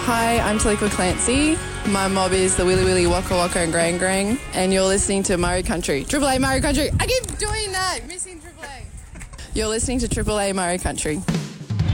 Hi, I'm Talika Clancy. My mob is the Willy Willy Waka Waka and Grang Grang, and you're listening to Murray Country. Triple A Murray Country. I keep doing that, missing Triple A. You're listening to Triple A Murray Country.